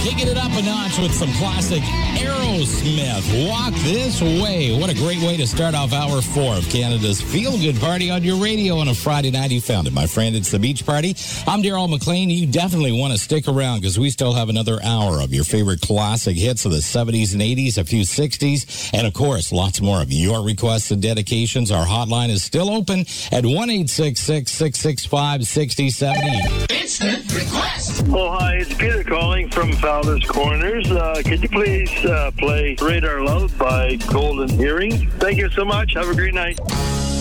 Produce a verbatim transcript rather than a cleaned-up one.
Kicking it up a notch with some classic Aerosmith. Walk This Way. What a great way to start off hour four of Canada's feel-good party on your radio on a Friday night. You found it, my friend. It's the Beach Party. I'm Daryl McLean. You definitely want to stick around because we still have another hour of your favorite classic hits of the seventies and eighties, a few sixties, and of course, lots more of your requests and dedications. Our hotline is still open at one eight six six, six six five, six zero seven zero. Instant request. Oh, hi, it's Peter calling from Fowler's Corners. Uh, could you please uh, play Radar Love by Golden Earring? Thank you so much. Have a great night.